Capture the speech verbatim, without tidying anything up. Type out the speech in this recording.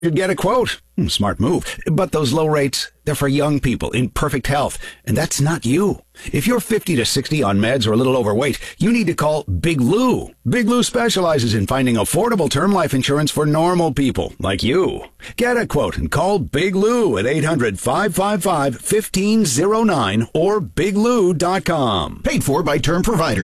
You'd get a quote. Hmm, Smart move. But those low rates, they're for young people in perfect health, and that's not you. If you're fifty to sixty on meds or a little overweight, you need to call Big Lou. Big Lou specializes in finding affordable term life insurance for normal people like you. Get a quote and call Big Lou at eight hundred, five five five, one five zero nine or big lou dot com. Paid for by Term Provider.